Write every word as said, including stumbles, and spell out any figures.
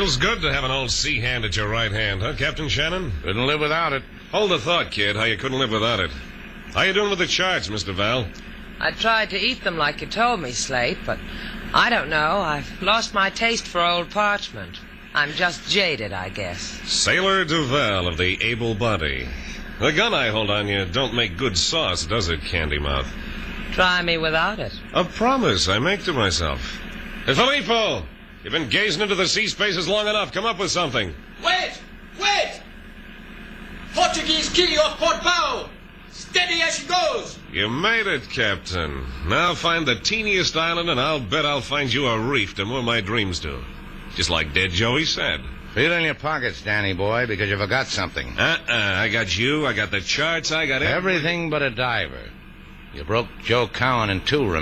Feels good to have an old sea hand at your right hand, huh, Captain Shannon? Couldn't live without it. Hold the thought, kid, how you couldn't live without it. How you doing with the charts, Mister Val? I tried to eat them like you told me, Slate, but I don't know. I've lost my taste for old parchment. I'm just jaded, I guess. Sailor Duval of the Able Body. The gun I hold on you don't make good sauce, does it, Candy Mouth? Try me without it. A promise I make to myself. Hey, Filippo, you've been gazing into the sea spaces long enough. Come up with something. Wait! Wait! Portuguese key off port bow! Steady as she goes! You made it, Captain. Now find the teeniest island, and I'll bet I'll find you a reef to moor my dreams to. Just like Dead Joey said. Feel in your pockets, Danny boy, because you forgot something. Uh-uh. I got you, I got the charts, I got everything. Everything but a diver. You broke Joe Cowan in two, remember?